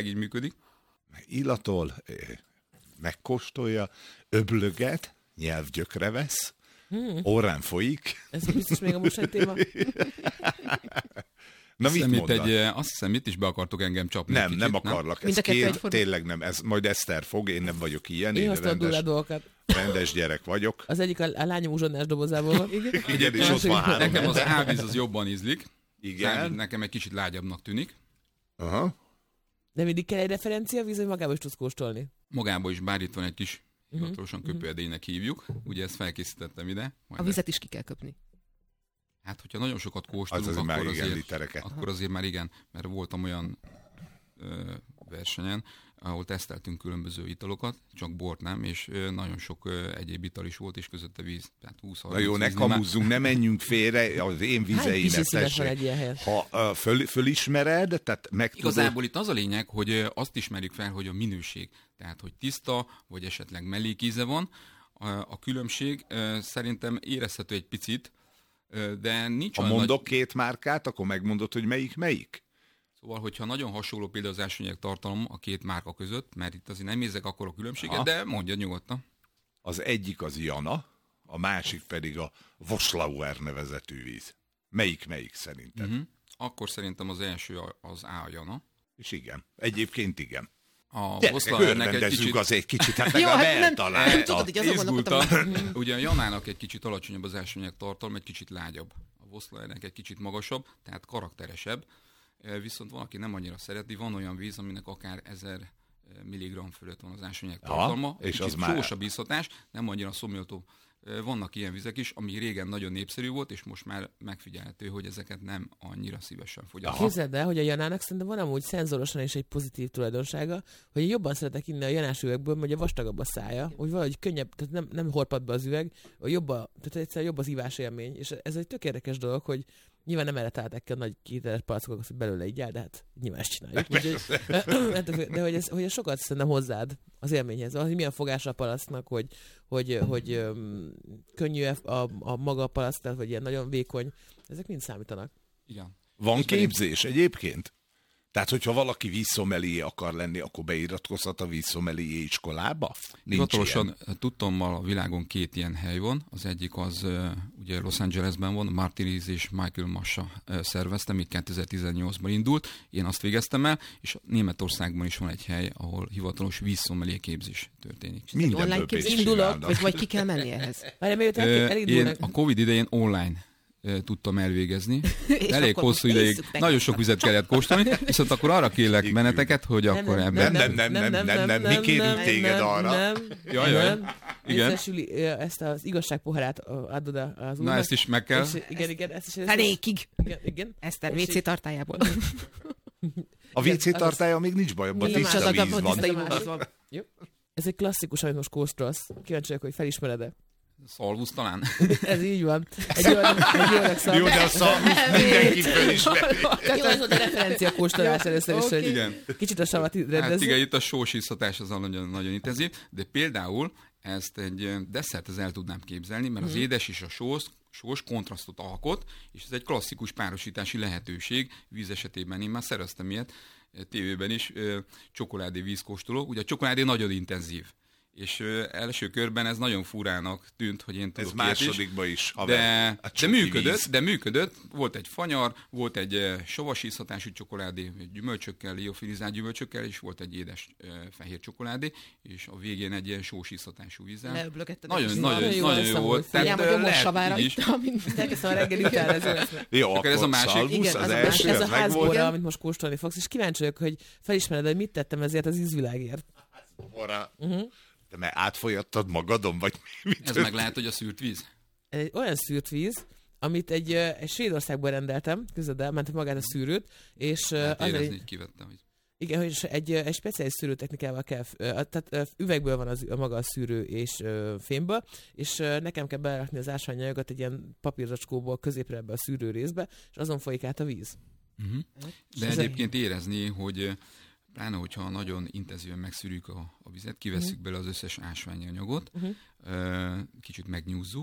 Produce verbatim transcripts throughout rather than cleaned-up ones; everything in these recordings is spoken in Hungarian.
esetleg így működik. Illatol, megkóstolja, öblöget, nyelvgyökre vesz, hmm. orrán folyik. Ez biztos még a mosai téma. Na, azt, mit hiszem, mondasz? egy, azt hiszem, itt is be akartok engem csapni. Nem, kicsit, nem akarlak. Ez kér, tényleg nem. Ez majd Eszter fog, én nem vagyok ilyen. Én, én hoztam rendes, a dolgokat. rendes gyerek vagyok. Az egyik a, a lányom uzsonnás dobozából van. Igen, Igen, és ott van három. Nekem az árvíz az jobban ízlik. Igen. Számít, nekem egy kicsit lágyabbnak tűnik. Aha. De mindig kell egy referencia víz, hogy magába is tudsz kóstolni. Magába is, bár itt van egy kis uh-huh. hivatalosan köpőedénynek hívjuk. Ugye ezt felkészítettem ide. A vizet is ki kell köpni. Hát, hogyha nagyon sokat kóstolunk, az akkor, azért, azért, akkor azért már igen, mert voltam olyan ö, versenyen, ahol teszteltünk különböző italokat, csak bort nem, és ö, nagyon sok ö, egyéb ital is volt, és közötte víz. Tehát húsz-harminc. Na jó, ne kamuzzunk, ne menjünk félre az én vizeimet, tessék. Ha uh, föl, fölismered, tehát meg Igazából tudod... itt az a lényeg, hogy ö, azt ismerjük fel, hogy a minőség, tehát hogy tiszta, vagy esetleg mellékíze van. A, a különbség ö, szerintem érezhető egy picit, de nincs ha mondok nagy... két márkát, akkor megmondod, hogy melyik melyik? Szóval, hogyha nagyon hasonló például az ásványanyag tartalom a két márka között, mert itt azért nem érzek akkor a különbséget, ha. de mondja nyugodtan. Az egyik az Jana, a másik pedig a Voslauer nevezetű víz. Melyik melyik szerinted? Uh-huh. Akkor szerintem az első az A Jana. És igen. Egyébként igen. A Voslauernek egy kicsit... azért kicsit, hát meg a eltalálta. Ugye a Janának egy kicsit alacsonyabb az ásványanyag tartalom, egy kicsit lágyabb. A Voslauernek egy kicsit magasabb, tehát karakteresebb. Viszont van, aki nem annyira szereti, van olyan víz, aminek akár ezer milligramm fölött van az ásványanyag tartalma. És az már... sósabb iszhatás, nem annyira szomjató. Vannak ilyen vizek is, ami régen nagyon népszerű volt, és most már megfigyelhető, hogy ezeket nem annyira szívesen fogyasztják. Képzeld el, hogy a Janának szerintem van amúgy szenzorosan is egy pozitív tulajdonsága, hogy jobban szeretek inni a Janás üvegből, hogy a vastagabb a szája, hogy valahogy könnyebb, tehát nem, nem horpad be az üveg, jobb a, tehát egyszerűen jobb az ívás élmény, és ez egy tök érdekes dolog, hogy nyilván nem erre találták ki a nagy kételes palackokat, hogy belőle így áll, de hát nyilván ezt csináljuk. Úgy, de hogy ez, hogy ez sokat szerintem hozzád az élményhez, hogy milyen fogása a palasztnak, hogy, hogy, hogy um, könnyű a, a maga a palaszt, vagy ilyen nagyon vékony, ezek mind számítanak. Igen. Van és képzés egyébként? Tehát, hogyha valaki vízszomelié akar lenni, akkor beiratkozhat a vízszomelié iskolába? Hivatalosan tudtommal a világon két ilyen hely van. Az egyik az ugye Los Angelesben van, Martinez és Michael Massa szervezte, még kétezer-tizennyolcban indult. Én azt végeztem el, és Németországban is van egy hely, ahol hivatalos vízszomelié képzés történik. Minden online képzés indulok, vagy, vagy ki kell menni ehhez? Én a Covid idején online tudtam elvégezni. Elég hosszú ideig, nagyon sok vizet kellett kóstolni, viszont akkor arra kérlek benneteket, hogy nem, akkor nem, ebben... Nem, nem, nem, nem, nem, nem, nem, mi kérünk téged arra. Nem, jaj, jaj. Igen. Ezt az igazságpohárát adod az úrnak. Na, ezt is meg kell. Igen, igen. Ezt is, Felékig. Igen, igen. Eszter, vé cé tartályából. A vé cé tartálya még nincs baj, abban tiszta víz van. Ez egy klasszikus, amit most kóstolsz. Kíváncsi vagyok, hogy felismered-e. Szalvusz talán? Ez így van. Egy olyan, egy olyan szalvusz. Jó, de a szalvusz mindenki felismeri. Jó, ez volt a referencia kóstolás először is, hogy igen. Kicsit a savat rendezni. Hát igen, itt a sós iszhatás az nagyon, nagyon intenzív, de például ezt egy desszerthez el tudnám képzelni, mert az édes és a sós, sós kontrasztot alkot, és ez egy klasszikus párosítási lehetőség. Víz esetében én már szereztem ilyet, tévében is, csokoládé vízkóstoló. Ugye a csokoládé nagyon intenzív. És ö, első körben ez nagyon furának tűnt, hogy én tudok ez másodikban is, is de, de működött, de működött, volt egy fanyar, volt egy uh, savas ízhatású csokoládé, gyümölcsökkel, liofilizált gyümölcsökkel, és volt egy édes uh, fehér csokoládé, és a végén egy ilyen sós ízhatású vízzel. Nagyon, nagyon, nagyon, nagyon jó volt. Tehát uh, lehet így is. Elkezdtem a reggel után ez jó, akkor ez a másik. Igen, az első, ez a házbóra, amit most kóstolni fogsz, és kíváncsi vagyok, hogy felismered, hogy mit tettem ezért az ízvilágért. Uh-huh. De mert átfolyattad magadon, vagy mi? Ez meg lehet, hogy a szűrt víz? Egy olyan szűrt víz, amit egy, egy Svédországban rendeltem, közöd el, mentem magát a szűrőt, és... Hát érezni, hogy kivettem. Hogy... Igen, hogy egy, egy speciális szűrőtechnikával kell, tehát üvegből van az, a maga a szűrő és fémből, és nekem kell berakni az ásványanyagot egy ilyen papírzacskóból középre ebbe a szűrő részbe, és azon folyik át a víz. Uh-huh. De ez egyébként érezni, hogy pláne, hogyha nagyon intenzíven megszűrjük a, a vizet, kivesszük uh-huh. bele az összes ásványi anyagot, uh-huh. kicsit megnyúzzuk,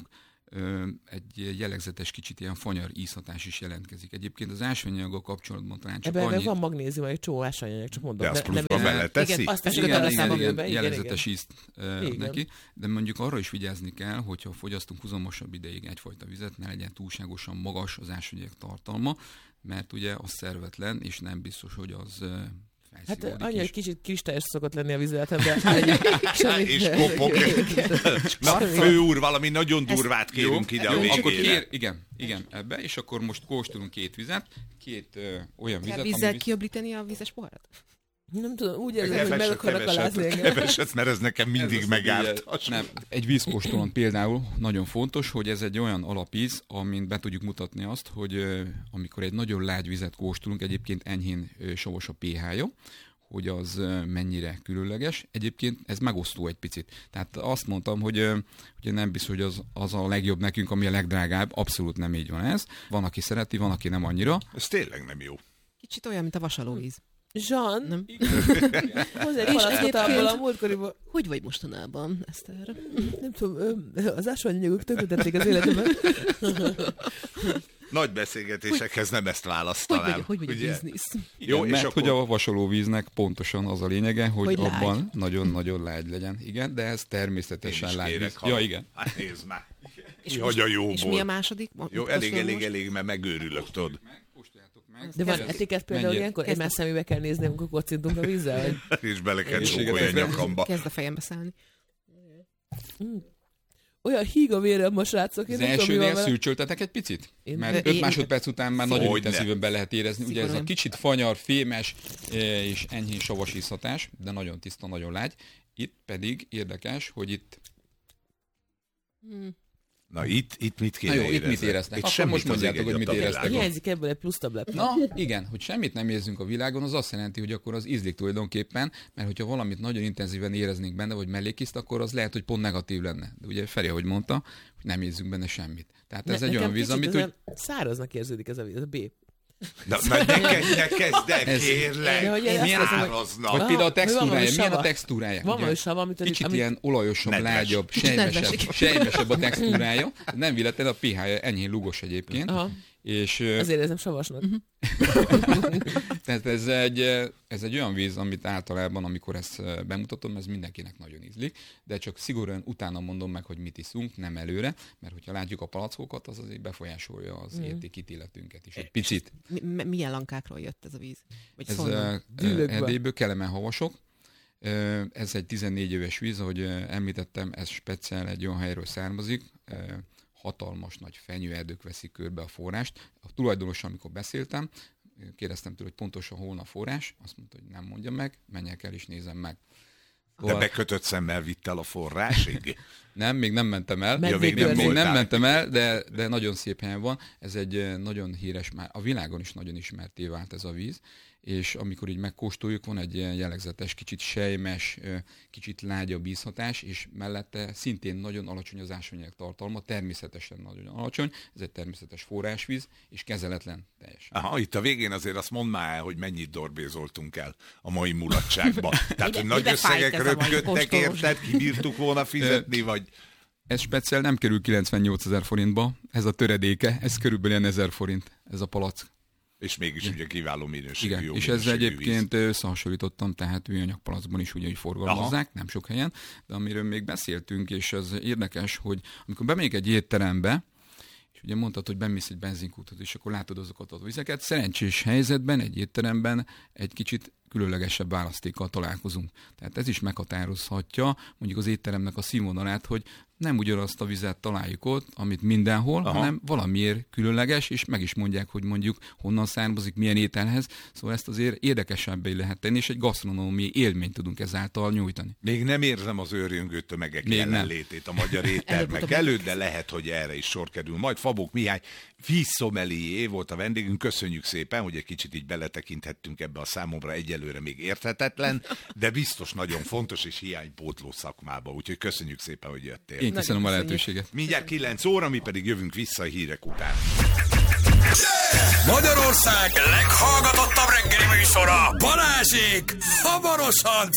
egy jellegzetes kicsit ilyen fanyar ízhatás is jelentkezik. Egyébként az ásványanyaggal kapcsolatban talán csak ebben annyit... van magnézium, egy csomó ásványanyag, csak mondom. De azt pluszban beleteszi? Azt igen, igen, igen, igen, igen, jellegzetes igen. ízt uh, neki, de mondjuk arra is vigyázni kell, hogyha fogyasztunk huzamosabb ideig egyfajta vizet, ne legyen túlságosan magas az ásványanyag tartalma, mert ugye az szervetlen, és nem biztos, hogy az uh, hát annyi, hogy kicsit kristályos szokott lenni a vízületem, de... és kopog. Na, főúr, valami nagyon durvát kérünk ide a akkor végére. kér, igen, igen, ebbe, és akkor most kóstolunk két vizet, két uh, olyan vizet, Kell vízzel visz... kiöblíteni a vízes poharat? Nem tudom, úgy érzem, hogy meg akarok alázni engem. Keveset, mert ez nekem mindig ez megárt. Nem, egy vízkóstolón például nagyon fontos, hogy ez egy olyan alapvíz, amin be tudjuk mutatni azt, hogy uh, amikor egy nagyon lágy vizet kóstolunk, egyébként enyhén uh, savas a pé há-ja, hogy az uh, mennyire különleges. Egyébként ez megosztó egy picit. Tehát azt mondtam, hogy uh, ugye nem biztos, hogy az, az a legjobb nekünk, ami a legdrágább. Abszolút nem így van ez. Van, aki szereti, van, aki nem annyira. Ez tényleg nem jó. Kicsit olyan, mint a vasalóvíz. Jean, Nem? hozzá egy palackot abból a múltkoriból. Hogy vagy mostanában, Eszter? Nem tudom, az ásványanyagok tönkretették az életemben. Nagy beszélgetésekhez nem ezt választanám. Hogy vagy, hogy vagy a biznisz? Jó, Jó, és mert akkor... hogy a vasalóvíznek pontosan az a lényege, hogy, Hogy abban nagyon-nagyon lágy legyen. Igen, de ez természetesen lágy víz. Ja, igen. Hát nézd már. És, Hogy most, a jóból. és mi a második? Jó, elég, elég, elég, mert megőrülök, tudod. De van etiket például ilyenkor? Egymás szemébe kell nézni, amikor kocintunk a vízzel? Vagy... És bele kell csókolni a nyakamba. Kezd a fejembe szállni. Mm. Olyan híg a vérem ma, srácok. Az elsőnél szűrcsöltetek egy picit? Én... Mert Én... öt másodperc után már nagyon Hogyne. intenzíven be lehet érezni. Ugye ez a kicsit fanyar, fémes és enyhén savas ízhatás, de nagyon tiszta, nagyon lágy. Itt pedig érdekes, hogy itt... Hmm. Na itt, itt mit kéne Na jó, érezni? itt mit éreznek? Itt Akkor semmit most mondjátok, az hogy mit ég éreztek. adta Hiányzik ebből egy plusz tabletta. Na, igen, hogy semmit nem érzünk a világon, az azt jelenti, hogy akkor az ízlik tulajdonképpen, mert hogyha valamit nagyon intenzíven éreznénk benne, vagy mellékiszt, akkor az lehet, hogy pont negatív lenne. De ugye Feri, ahogy mondta, hogy nem érzünk benne semmit. Tehát ez ne, egy olyan víz, amit úgy... Száraznak érződik ez a víz, ez a B. Na, na ne, kezd, ne kezd el, Ez- kérlek. De hogy ez- Milyen Száraznak. Vagy Ah, például a hogy van textúrája, valami milyen a sava. textúrája? Van Ugye? valami sav, amit... Kicsit amit... ilyen olajosabb, Nedves. lágyabb, Kicsit sejmesebb, nedves. sejmesebb a textúrája. Nem véletlen, a pé há-ja enyhén lugos egyébként. Aha, És, ö, azért érzem savasnak. tehát ez egy, ez egy olyan víz, amit általában, amikor ezt bemutatom, ez mindenkinek nagyon ízlik, de csak szigorúan utána mondom meg, hogy mit iszunk, nem előre, mert hogyha látjuk a palackokat, az azért befolyásolja az Mm. értékítéletünket is egy picit. Mi, milyen lankákról jött ez a víz? Vagy Ez Szolnok? Gyűlökbe. Erdélyből, Kelemen havasok. Ö, Ez egy tizennégy éves víz, ahogy ö, említettem, ez speciál egy olyan helyről származik, ö, hatalmas nagy fenyőerdők veszik körbe a forrást. A tulajdonossal, amikor beszéltem, kérdeztem tőle, hogy pontosan hol a forrás, azt mondta, hogy nem mondja meg, menjek el és nézem meg. De bekötött szemmel vitt el a forrásig? Nem, még nem mentem el. Meg Ja, még még, nem még nem voltál. mentem el, de, de nagyon szép helyen van. Ez egy ö, nagyon híres, már a világon is nagyon ismerté vált ez a víz, és amikor így megkóstoljuk, van egy ilyen jellegzetes, kicsit sejmes, ö, kicsit lágyabb ízhatás, és mellette szintén nagyon alacsony az ásványanyag tartalma, természetesen nagyon alacsony, ez egy természetes forrásvíz, és kezeletlen teljesen. Aha, itt a végén azért azt mondd már el, hogy mennyit dorbézoltunk el a mai mulatságban. Tehát, hogy nagy ide fájt összegek ez a mai röpködtek, kóstolós. érted? Kibírtuk volna fizetni, vagy... Ez speciál nem kerül kilencvennyolcezer forintba, ez a töredéke, ez körülbelül ilyen ezer forint, ez a palack. És mégis ugye kiváló minőségű, Igen, jó és ezzel minőségű egyébként összehasonlítottam, tehát műanyagpalacban is ugye, hogy forgalmazzák, Aha. nem sok helyen, de amiről még beszéltünk, és ez érdekes, hogy amikor bemegyek egy étterembe, és ugye mondtad, hogy bemész egy benzinkútot, és akkor látod azokat a vizeket, szerencsés helyzetben, egy étteremben egy kicsit különlegesebb választékkal találkozunk. Tehát ez is meghatározhatja mondjuk az étteremnek a színvonalát, hogy nem ugyanazt a vizet találjuk ott, amit mindenhol, Aha. hanem valamiért különleges, és meg is mondják, hogy mondjuk honnan származik, milyen ételhez. Szóval ezt azért érdekesebbé lehet tenni, és egy gasztronómiai élményt tudunk ezáltal nyújtani. Még nem érzem az őrjöngő tömegek Még jelenlétét a magyar éttermek Előbb-utóbb előtt, de lehet, hogy erre is sor kerül. Majd Fabók Mihály vízszomelié volt a vendégünk. Köszönjük szépen, hogy egy kicsit így beletekinthettünk ebbe a számomra egyelőre még érthetetlen, de biztos nagyon fontos és hiánypótló szakmába. Úgyhogy köszönjük szépen, hogy jöttél. Én köszönöm a lehetőséget. Mindjárt kilenc óra, mi pedig jövünk vissza a hírek után. Magyarország leghallgatottabb reggeli műsora, Balázsék hamarosan